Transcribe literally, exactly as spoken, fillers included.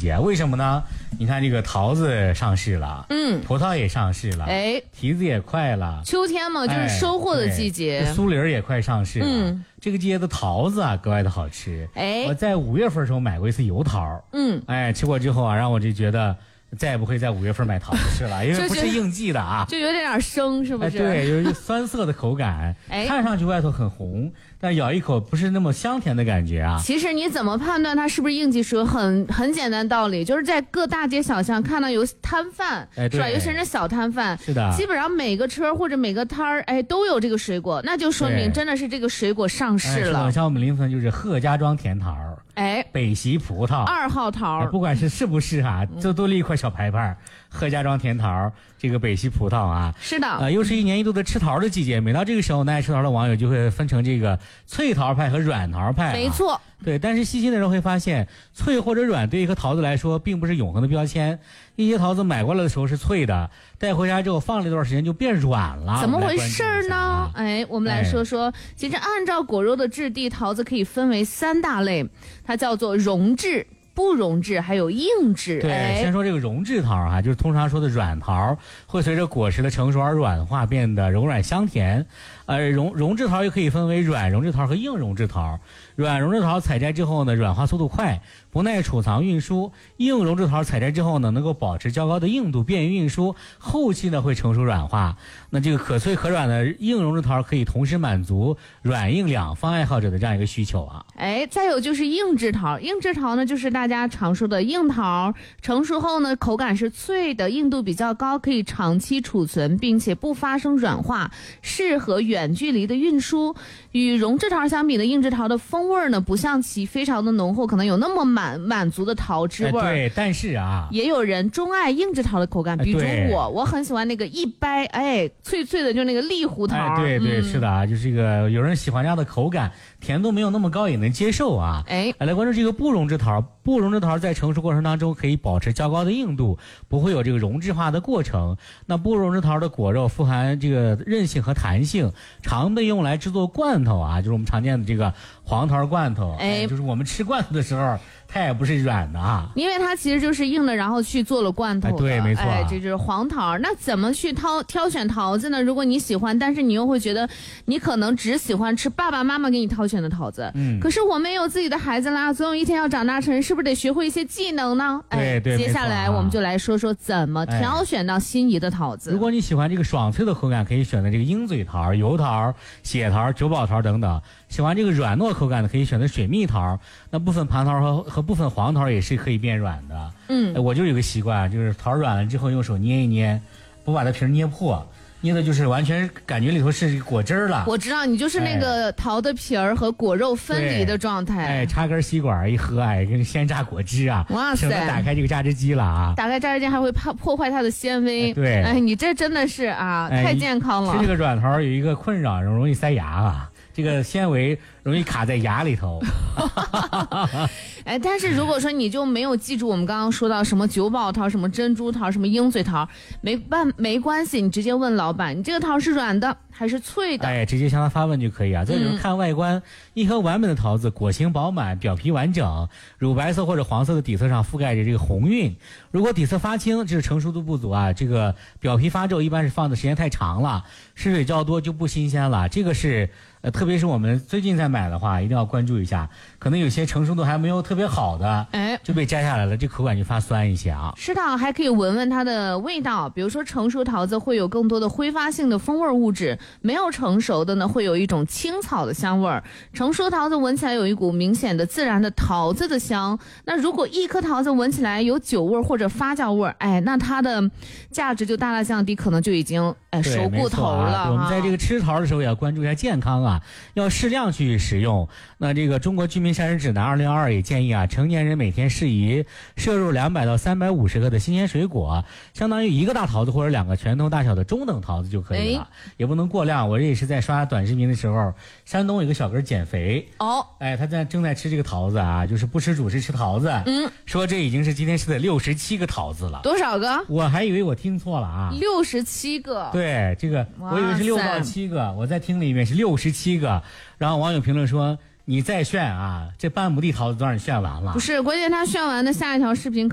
节，为什么呢？你看这个桃子上市了， 嗯， 葡萄也上市了， 哎， 提子也快了， 秋天嘛，就是收获的季节， 哎、苏梨也快上市了。嗯，这个季节的桃子啊，格外的好吃。 哎， 我在五月份的时候买过一次油桃， 嗯， 哎，吃过之后啊，让我就觉得再也不会在五月份买桃子吃了，因为不是应季的啊， 就有点点生，是不是？ 哎、对，有一酸涩的口感， 哎， 看上去外头很红。但咬一口不是那么香甜的感觉啊。 其实你怎么判断它是不是应季水果？很很简单道理，就是在各大街小巷看到有摊贩， 哎、 是吧？尤其是小摊贩， 是的， 基本上每个车或者每个摊儿，哎，都有这个水果，那就说明真的是这个水果上市了。 哎、像我们临汾就是贺家庄甜桃， 哎， 北席葡萄， 二号桃， 哎、不管是是不是啊，这都立一块小牌牌，贺家庄甜桃，这个北席葡萄啊， 是的， 呃，又是一年一度的吃桃的季节，每到这个时候呢，爱吃桃的网友就会分成这个脆桃派和软桃派、啊， 没错。 对，但是细心的人会发现，脆或者软对一颗桃子来说并不是永恒的标签。一些桃子买过来的时候是脆的，带回家之后放了一段时间就变软了， 怎么回事呢？ 啊、 哎，我们来说说，哎、其实按照果肉的质地，桃子可以分为三大类，它叫做溶质、不溶质还有硬质。 对、 哎， 先说这个溶质桃哈、啊，就是通常说的软桃，会随着果实的成熟而软化，变得柔软香甜。呃，溶溶质桃又可以分为软溶质桃和硬溶质桃。软溶质桃采摘之后呢，软化速度快，不耐储藏运输；硬溶质桃采摘之后呢，能够保持较高的硬度，便于运输，后期呢会成熟软化。那这个可脆可软的硬溶质桃可以同时满足软硬两方爱好者的这样一个需求啊。 哎，再有就是硬质桃，硬质桃呢就是大家常说的硬桃，成熟后呢口感是脆的，硬度比较高，可以长期储存，并且不发生软化，适合远距离的运输。与溶质桃相比呢，硬质桃的风味呢不像其非常的浓厚，可能有那么满满足的桃汁味、 哎。对，但是啊， 也有人钟爱硬质桃的口感，比如我，我很喜欢那个一掰，哎，脆脆的，就那个荔胡桃。 哎，对对、嗯，是的啊，就是这个有人喜欢这样的口感，甜度没有那么高也能接受啊。 哎， 来关注这个不溶质桃，不溶质桃在成熟过程当中可以保持较高的硬度，不会有这个溶质化的过程。那不溶质桃的果肉富含这个韧性和弹性，常被用来制作罐头啊，就是我们常见的这个黄桃罐头。 哎， 哎就是我们吃罐头的时候，它也不是软的啊， 因为它其实就是硬的，然后去做了罐头的。 哎、对，没错、啊。 哎，这就是黄桃。那怎么去挑挑选桃子呢？如果你喜欢，但是你又会觉得你可能只喜欢吃爸爸妈妈给你挑选的桃子。 嗯。 可是我们也有自己的孩子啦，总有一天要长大成人，是不是得学会一些技能呢？ 对对。 哎、接下来我们就来说说怎么挑选到心仪的桃子。 哎、如果你喜欢这个爽脆的口感，可以选择这个鹰嘴桃、油桃、血桃、九宝桃等等。喜欢这个软糯口感的，可以选择水蜜桃。那部分蟠桃和和部分黄桃也是可以变软的。 嗯、 哎，我就有个习惯，就是桃软了之后用手捏一捏，不把它皮捏破，捏的就是完全感觉里头是果汁儿了。 我知道你就是那个桃的皮儿和果肉分离的状态。 哎，插根吸管一喝，哎，跟鲜榨果汁啊！ 哇塞！ 省得打开这个榨汁机了啊！ 打开榨汁机还会破破坏它的纤维。 哎对， 哎，你这真的是啊， 哎、 太健康了。 吃这个软桃有一个困扰，容易塞牙啊。这个纤维容易卡在牙里头。 哎，但是如果说你就没有记住我们刚刚说到什么九宝桃、什么珍珠桃、什么鹰嘴桃，没办没关系，你直接问老板，你这个桃是软的还是脆的？ 哎，直接向他发问就可以啊。再就是看外观，嗯、一颗完美的桃子，果形饱满，表皮完整，乳白色或者黄色的底色上覆盖着这个红晕。如果底色发青，这是成熟度不足啊。这个表皮发皱，一般是放的时间太长了，失水较多就不新鲜了。这个是。呃，特别是我们最近在买的话，一定要关注一下，可能有些成熟度还没有特别好的， 哎， 就被摘下来了，这口感就发酸一些啊。 是的，还可以闻闻它的味道，比如说成熟桃子会有更多的挥发性的风味物质，没有成熟的呢会有一种青草的香味儿。成熟桃子闻起来有一股明显的自然的桃子的香，那如果一颗桃子闻起来有酒味或者发酵味，哎，那它的价值就大大降低，可能就已经哎熟过头了、 啊。我们在这个吃桃的时候也要关注一下健康啊。要适量去使用。那这个中国居民膳食指南二零二二也建议啊，成年人每天适宜摄入两百到三百五十克的新鲜水果，相当于一个大桃子或者两个拳头大小的中等桃子就可以了，哎、也不能过量。我这也是在刷短视频的时候，山东有个小哥减肥哦， 哎，他在正在吃这个桃子啊，就是不吃主食吃桃子， 嗯， 说这已经是今天吃的六十七个桃子了。 多少个？ 我还以为我听错了啊， 六十七个。 对，这个我以为是六到七个，我再听了一遍是六十七个。然后网友评论说：“你再炫啊，这半亩地桃子都让你炫完了。” 不是，关键他炫完的下一条视频。